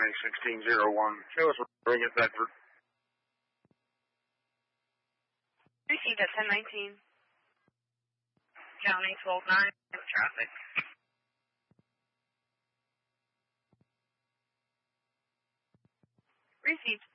County 1601. Show us ring at Bedford. Received at 1019. County 12-9, traffic. Received.